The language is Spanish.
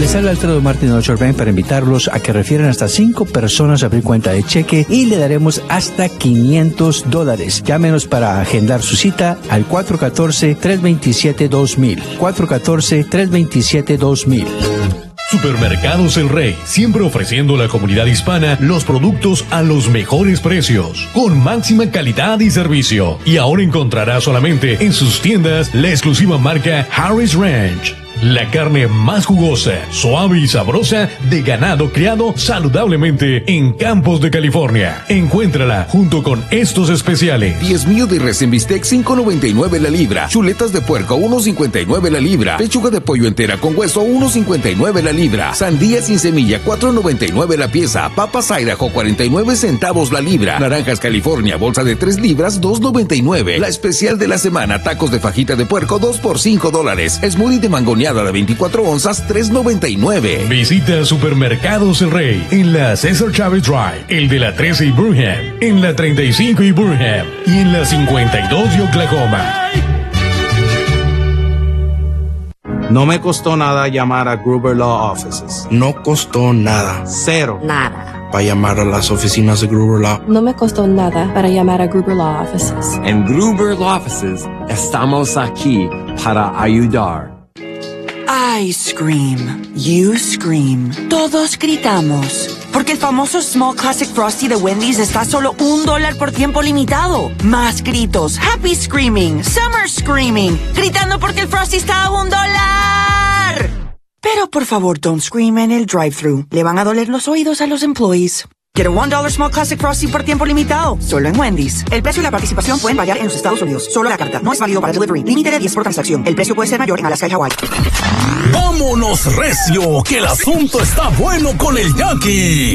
Les habla Alfredo Martín de Ochoa Bank para invitarlos a que refieran hasta 5 personas a abrir cuenta de cheque y le daremos hasta $500. Llámenos para agendar su cita al 414-327-2000. 414-327-2000. Supermercados El Rey, siempre ofreciendo a la comunidad hispana los productos a los mejores precios, con máxima calidad y servicio. Y ahora encontrará solamente en sus tiendas la exclusiva marca Harris Ranch. La carne más jugosa, suave y sabrosa de ganado criado saludablemente en Campos de California. Encuéntrala junto con estos especiales. Diezmillo de res en bistec, $5.99 la libra. Chuletas de puerco, $1.59 la libra. Pechuga de pollo entera con hueso, $1.59 la libra. Sandía sin semilla, $4.99 la pieza. Papas Idaho, 49 centavos la libra. Naranjas California, bolsa de 3 libras, $2.99. La especial de la semana, tacos de fajita de puerco, 2 por $5. Smoothie de mangoneada de 24 onzas, $3.99. Visita Supermercados El Rey en la Cesar Chavez Drive, el de la 13 y Burham, en la 35 y Burham y en la 52 y Oklahoma. No me costó nada llamar a Gruber Law Offices. No costó nada. Cero. Nada. Para llamar a las oficinas de Gruber Law. No me costó nada para llamar a Gruber Law Offices. En Gruber Law Offices estamos aquí para ayudar. I scream, you scream, todos gritamos. Porque el famoso Small Classic Frosty de Wendy's está a solo $1 por tiempo limitado. Más gritos, happy screaming, summer screaming, gritando porque el Frosty está a $1. Pero por favor, don't scream en el drive-thru. Le van a doler los oídos a los employees. Get a $1 Small Classic Frosty por tiempo limitado, solo en Wendy's. El precio y la participación pueden variar en los Estados Unidos. Solo la carta. No es válido para delivery. Límite de 10 por transacción. El precio puede ser mayor en Alaska y Hawái. ¡Vámonos recio! Que el asunto está bueno con el Jackie.